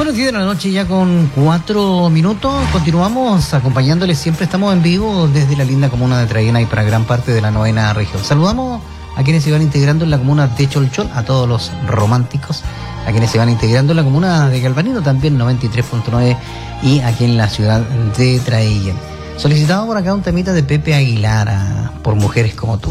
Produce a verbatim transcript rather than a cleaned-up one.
Bueno, diez de la noche ya con cuatro minutos. Continuamos acompañándoles. Siempre estamos en vivo desde la linda comuna de Traiguena y para gran parte de la novena región. Saludamos a quienes se van integrando en la comuna de Cholchol, a todos los románticos, a quienes se van integrando en la comuna de Galvanino, también noventa y tres punto nueve, y aquí en la ciudad de Traiguén. Solicitado por acá un temita de Pepe Aguilar, a, por Mujeres como tú.